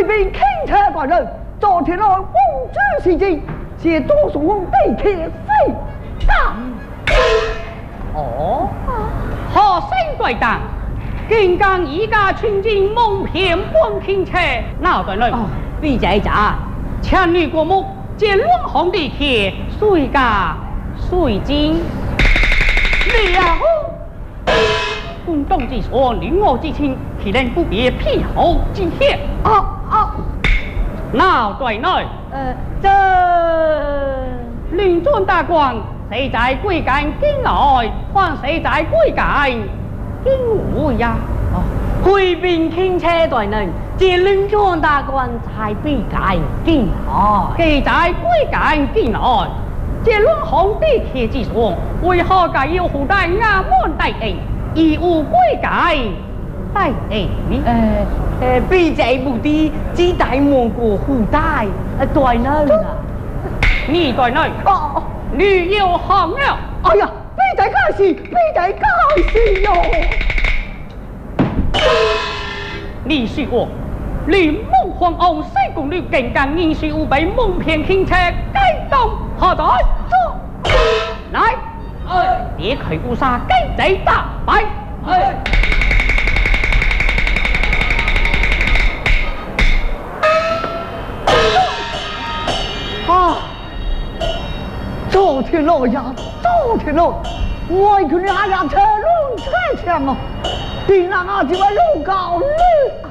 贵宾钦差大人，昨天来公主事情，是多数我被客谁当？ 哦，何生贵当？金刚一家群进蒙骗本钦差，闹对了。 必在咋？ 千女过目，见乱红的铁，水家水晶。你呀！官东之所，女我之情，岂能不别辟后之嫌？闹对了。 这领尊大官，谁在贵干京来？还谁在贵干京外呀？ 贵宾钦差大人，这领装大官才必干进来。 既在贵干京来，这乱红地铁之所，为何该要附带衙门大印？义务贵干大印？ 必在目的只带蒙古附带大人啊！ 你对内你要行了。 哎呀，必在干事，必在干事哟！ 你说我，连孟皇后西宫女更加硬是无被蒙骗钦差该动何在？来，别开乌纱该贼大摆。 昨天来呀，昨天来，我一个人呀车轮车前嘛，定让俺这个路高了。